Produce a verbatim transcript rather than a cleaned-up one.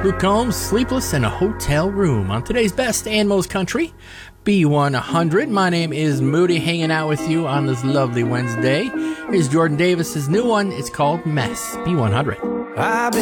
Luke Combs, Sleepless in a Hotel Room on today's Best and Most Country, B one hundred. My name is Moody, hanging out with you on this lovely Wednesday. Here's Jordan Davis's new one. It's called Mess, B one hundred. I've been